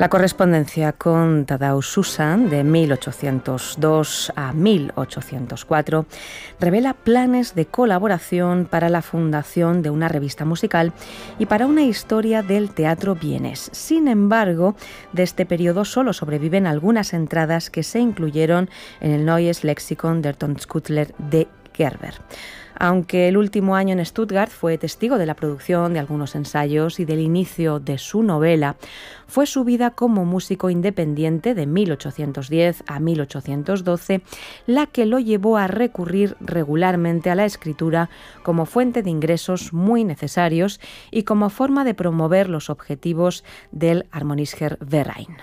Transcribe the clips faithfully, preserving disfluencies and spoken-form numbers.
La correspondencia con Tadeusz Susan, de mil ochocientos dos a mil ochocientos cuatro, revela planes de colaboración para la fundación de una revista musical y para una historia del teatro vienés. Sin embargo, de este periodo solo sobreviven algunas entradas que se incluyeron en el Neues Lexikon der Tonkünstler de Gerber. Aunque el último año en Stuttgart fue testigo de la producción de algunos ensayos y del inicio de su novela, fue su vida como músico independiente de mil ochocientos diez a mil ochocientos doce la que lo llevó a recurrir regularmente a la escritura como fuente de ingresos muy necesarios y como forma de promover los objetivos del Harmonischer Verein.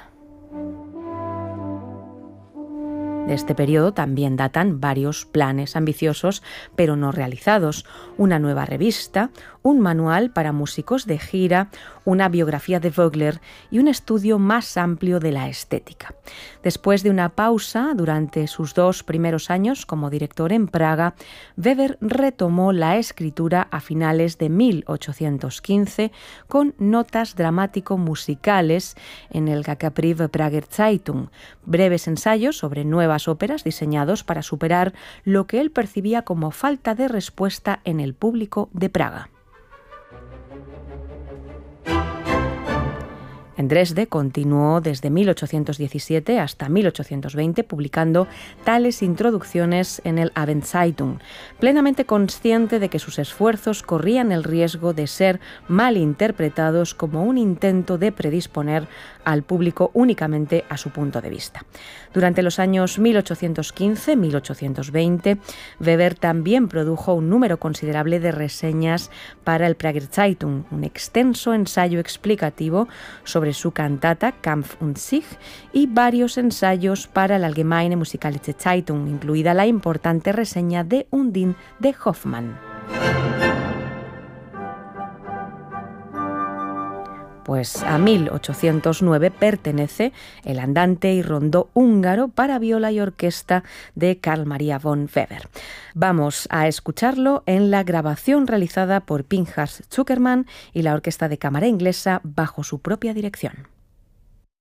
De este periodo también datan varios planes ambiciosos pero no realizados, una nueva revista, un manual para músicos de gira, una biografía de Vogler y un estudio más amplio de la estética. Después de una pausa durante sus dos primeros años como director en Praga, Weber retomó la escritura a finales de mil ochocientos quince con notas dramático-musicales en el Gackabrief Prager Zeitung, breves ensayos sobre nuevas óperas diseñados para superar lo que él percibía como falta de respuesta en el público de Praga. En Dresde continuó desde mil ochocientos diecisiete hasta mil ochocientos veinte publicando tales introducciones en el Abendzeitung, plenamente consciente de que sus esfuerzos corrían el riesgo de ser mal interpretados como un intento de predisponer al público únicamente a su punto de vista. Durante los años mil ochocientos quince a mil ochocientos veinte, Weber también produjo un número considerable de reseñas para el Prager Zeitung, un extenso ensayo explicativo sobre su cantata Kampf und Sieg y varios ensayos para la Allgemeine Musikalische Zeitung, incluida la importante reseña de Undine de Hoffmann. Pues a mil ochocientos nueve pertenece el andante y rondó húngaro para viola y orquesta de Carl Maria von Weber. Vamos a escucharlo en la grabación realizada por Pinchas Zuckerman y la Orquesta de Cámara Inglesa bajo su propia dirección.